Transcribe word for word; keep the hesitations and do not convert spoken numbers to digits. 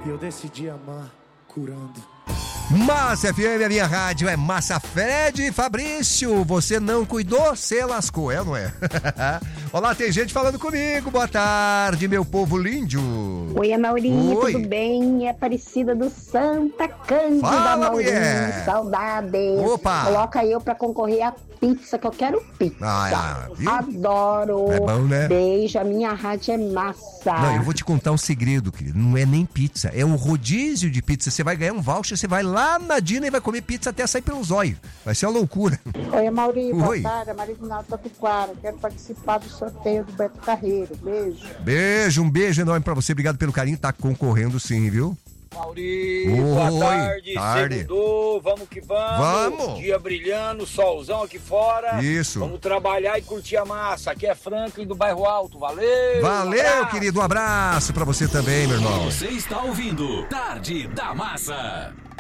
E eu decidi amar curando. Massa F M, a minha rádio é Massa. Fred Fabrício, você não cuidou, cê lascou, é ou não é? Olá, tem gente falando comigo, boa tarde, meu povo lindo. Oi, Amaurinho, Oi. tudo bem? É Aparecida do Santa Cândida, Fala, Amaurinho, mulher. saudades. Opa. Coloca eu pra concorrer a pizza, que eu quero pizza. Ah, viu? Adoro. É bom, né? Beijo, a minha rádio é massa. Não, eu vou te contar um segredo, querido. Não é nem pizza, é um rodízio de pizza. Você vai ganhar um voucher, você vai lá na Dina e vai comer pizza até sair pelos olhos. Vai ser uma loucura. Oi, Maurinho, boa Oi. tarde, a Maria Rinaldo Tatuquara. Quero participar do sorteio do Beto Carreiro. Beijo. Beijo, um beijo enorme pra você. Obrigado pelo carinho. Tá concorrendo sim, viu? Mauri, Oi, boa tarde, tarde. segundou, vamos que vamos. Vamos. Dia brilhando, solzão aqui fora. Isso. Vamos trabalhar e curtir a massa. Aqui é Franklin do Bairro Alto, valeu. Valeu, um abraço. querido. Um abraço pra você também, meu irmão. Você está ouvindo Tarde da Massa.